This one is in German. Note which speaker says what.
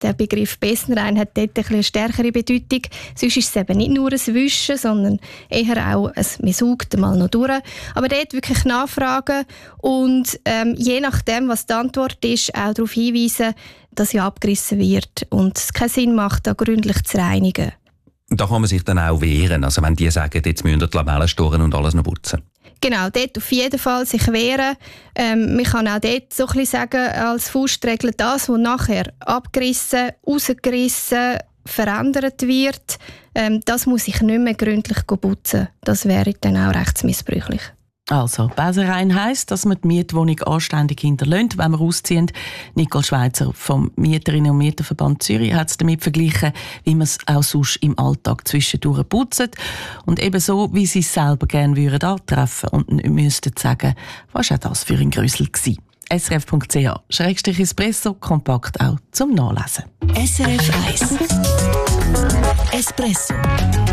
Speaker 1: Der Begriff Besenrein hat dort eine stärkere Bedeutung. Sonst ist es eben nicht nur ein Wischen, sondern eher auch man saugt mal noch durch. Aber dort wirklich nachfragen und je nachdem, was die Antwort ist, auch darauf hinweisen, dass ja abgerissen wird und es keinen Sinn macht, da gründlich zu reinigen.
Speaker 2: Da kann man sich dann auch wehren, also wenn die sagen, jetzt müssen die Lamellen storen und alles noch putzen.
Speaker 1: Genau, dort auf jeden Fall sich wehren. Man kann auch dort so ein bisschen sagen, als Faustregel, das, was nachher abgerissen, rausgerissen, verändert wird, das muss ich nicht mehr gründlich putzen. Das wäre dann auch rechtsmissbräuchlich.
Speaker 3: Also, Besenrein heisst, dass man die Mietwohnung anständig hinterlässt, wenn man ausziehen. Nicole Schweizer vom Mieterinnen- und Mieterverband Zürich hat es damit verglichen, wie man es auch sonst im Alltag zwischendurch putzt. Und eben so, wie sie es selber gerne würden antreffen und nicht müssten sagen, was war das für ein Grüssel gewesen. srf.ch/espresso, kompakt auch zum Nachlesen.
Speaker 4: SRF 1 Espresso